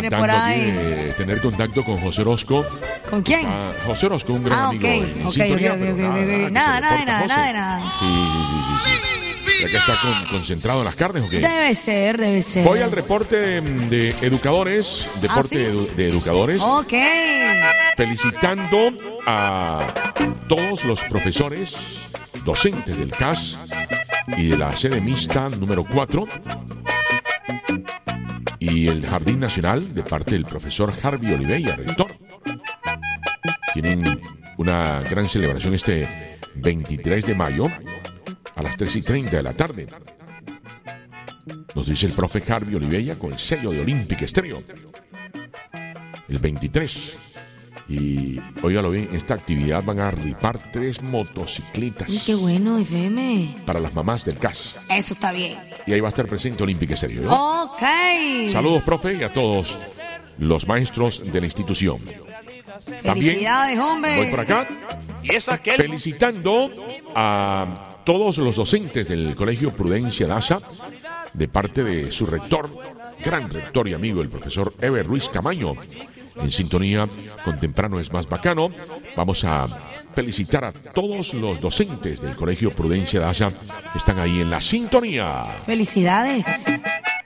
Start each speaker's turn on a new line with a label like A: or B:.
A: viene por
B: tratando
A: ahí.
B: de tener contacto con José Orozco.
A: ¿Con quién?
B: José Orozco, un gran amigo en sintonía, pero
A: Nada.
B: Sí. ¿Ya que está concentrado en las carnes o qué?
A: Debe ser.
B: Voy al reporte de educadores, de educadores.
A: Ok.
B: Felicitando a todos los profesores, docentes del CAS y de la sede mixta número 4 y el Jardín Nacional de parte del profesor Harvey Oliveira, rector. Tienen una gran celebración este 23 de mayo a las 3:30 de la tarde. Nos dice el profe Harvey Oliveira con el sello de Olympic Stereo. El 23. Y, óigalo bien, esta actividad van a rifar 3 motocicletas.
A: Y qué bueno, FM.
B: Para las mamás del CAS.
A: Eso está bien.
B: Y ahí va a estar presente Olympic Stereo, ¿no?
A: Ok.
B: Saludos, profe, y a todos los maestros de la institución.
A: Felicidades, hombre.
B: Voy por acá. Felicitando a todos los docentes del Colegio Prudencia Daza, de parte de su rector, gran rector y amigo, el profesor Eber Ruiz Camaño. En sintonía con Temprano es Más Bacano, vamos a felicitar a todos los docentes del Colegio Prudencia Daza que están ahí en la sintonía.
A: Felicidades.